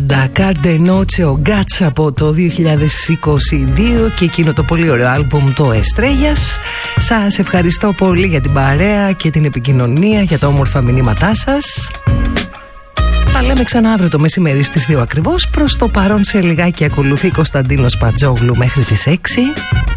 Dakar de Noche ο Γκάτς από το 2022 και εκείνο το πολύ ωραίο άλμπουμ το Estrellas. Σας ευχαριστώ πολύ για την παρέα και την επικοινωνία, για τα όμορφα μηνύματά σας. Τα λέμε ξανά αύριο το μεσημέρι στις 2 ακριβώς. Προς το παρόν σε λιγάκι ακολουθεί Κωνσταντίνος Πατζόγλου μέχρι τις 6.